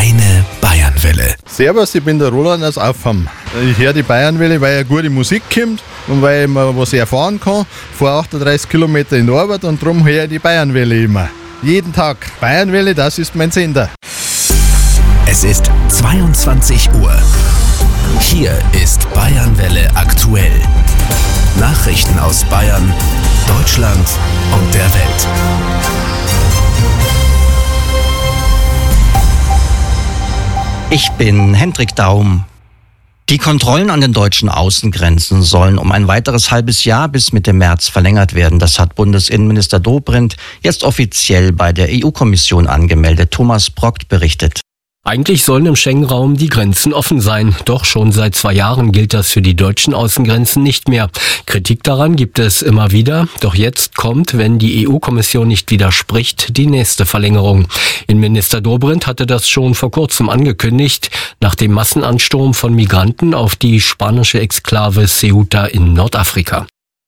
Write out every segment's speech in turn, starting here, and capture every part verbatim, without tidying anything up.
Deine Bayernwelle. Servus, ich bin der Roland aus Aufham. Ich höre die Bayernwelle, weil ja gute Musik kommt und weil man was erfahren kann. Ich fahre achtunddreißig Kilometer in die Arbeit und darum höre ich die Bayernwelle immer. Jeden Tag. Bayernwelle, das ist mein Sender. Es ist zweiundzwanzig Uhr. Hier ist Bayernwelle aktuell. Nachrichten aus Bayern, Deutschland und der Welt. Ich bin Hendrik Daum. Die Kontrollen an den deutschen Außengrenzen sollen um ein weiteres halbes Jahr bis Mitte März verlängert werden. Das hat Bundesinnenminister Dobrindt jetzt offiziell bei der E U-Kommission angemeldet. Thomas Brockt berichtet. Eigentlich sollen im Schengen-Raum die Grenzen offen sein. Doch schon seit zwei Jahren gilt das für die deutschen Außengrenzen nicht mehr. Kritik daran gibt es immer wieder. Doch jetzt kommt, wenn die E U-Kommission nicht widerspricht, die nächste Verlängerung. Innenminister Dobrindt hatte das schon vor kurzem angekündigt, nach dem Massenansturm von Migranten auf die spanische Exklave Ceuta in Nordafrika.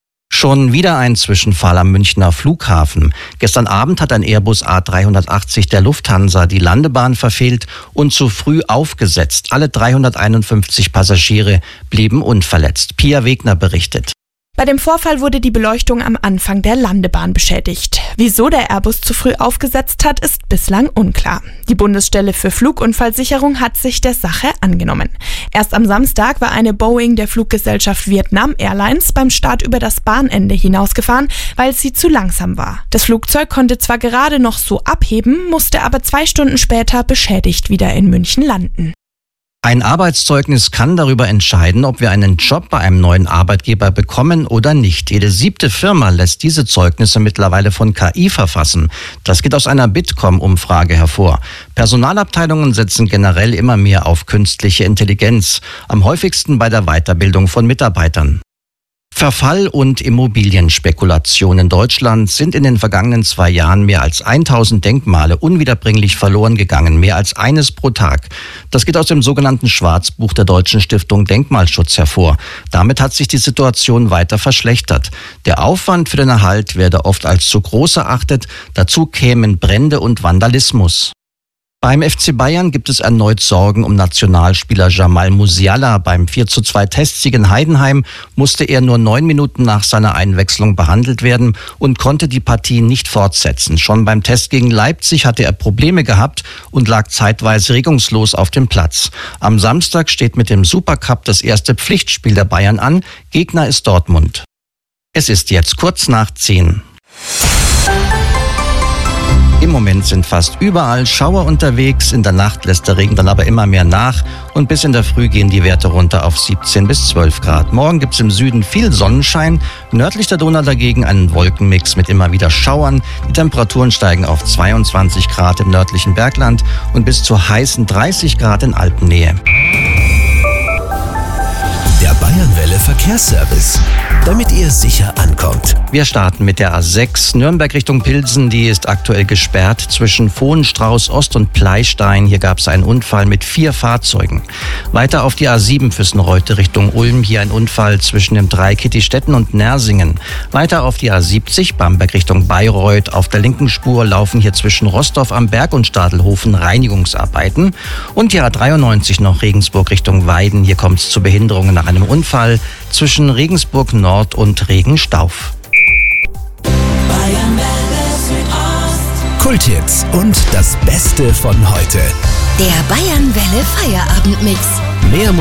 Schon wieder ein Zwischenfall am Münchner Flughafen. Gestern Abend hat ein Airbus A dreihundertachtzig der Lufthansa die Landebahn verfehlt und zu früh aufgesetzt. Alle dreihunderteinundfünfzig Passagiere blieben unverletzt. Pia Wegner berichtet. Bei dem Vorfall wurde die Beleuchtung am Anfang der Landebahn beschädigt. Wieso der Airbus zu früh aufgesetzt hat, ist bislang unklar. Die Bundesstelle für Flugunfallsicherung hat sich der Sache angenommen. Erst am Samstag war eine Boeing der Fluggesellschaft Vietnam Airlines beim Start über das Bahnende hinausgefahren, weil sie zu langsam war. Das Flugzeug konnte zwar gerade noch so abheben, musste aber zwei Stunden später beschädigt wieder in München landen. Ein Arbeitszeugnis kann darüber entscheiden, ob wir einen Job bei einem neuen Arbeitgeber bekommen oder nicht. Jede siebte Firma lässt diese Zeugnisse mittlerweile von K I verfassen. Das geht aus einer Bitkom-Umfrage hervor. Personalabteilungen setzen generell immer mehr auf künstliche Intelligenz, am häufigsten bei der Weiterbildung von Mitarbeitern. Verfall und Immobilienspekulation in Deutschland sind in den vergangenen zwei Jahren mehr als tausend Denkmale unwiederbringlich verloren gegangen, mehr als eines pro Tag. Das geht aus dem sogenannten Schwarzbuch der Deutschen Stiftung Denkmalschutz hervor. Damit hat sich die Situation weiter verschlechtert. Der Aufwand für den Erhalt werde oft als zu groß erachtet, dazu kämen Brände und Vandalismus. Beim F C Bayern gibt es erneut Sorgen um Nationalspieler Jamal Musiala. Beim vier zu zwei Testsieg in Heidenheim musste er nur neun Minuten nach seiner Einwechslung behandelt werden und konnte die Partie nicht fortsetzen. Schon beim Test gegen Leipzig hatte er Probleme gehabt und lag zeitweise regungslos auf dem Platz. Am Samstag steht mit dem Supercup das erste Pflichtspiel der Bayern an. Gegner ist Dortmund. Es ist jetzt kurz nach zehn. Im Moment sind fast überall Schauer unterwegs. In der Nacht lässt der Regen dann aber immer mehr nach. Und bis in der Früh gehen die Werte runter auf siebzehn bis zwölf Grad. Morgen gibt es im Süden viel Sonnenschein. Nördlich der Donau dagegen einen Wolkenmix mit immer wieder Schauern. Die Temperaturen steigen auf zweiundzwanzig Grad im nördlichen Bergland und bis zu heißen dreißig Grad in Alpennähe. Der Bayernwelle Verkehrsservice, damit ihr sicher ankommt. Wir starten mit der A sechs Nürnberg Richtung Pilsen. Die ist aktuell gesperrt zwischen Vohenstrauß Ost und Pleistein. Hier gab es einen Unfall mit vier Fahrzeugen. Weiter auf die A sieben Füssenreute Richtung Ulm. Hier ein Unfall zwischen dem Dreieck Kittistetten und Nersingen. Weiter auf die A siebzig Bamberg Richtung Bayreuth. Auf der linken Spur laufen hier zwischen Rostorf am Berg und Stadelhofen Reinigungsarbeiten. Und die A dreiundneunzig noch Regensburg Richtung Weiden. Hier kommt es zu Behinderungen nach einem Unfall zwischen Regensburg Nord und Regenstauf. Kulthits und das Beste von heute. Der Bayernwelle Feierabendmix. Mehr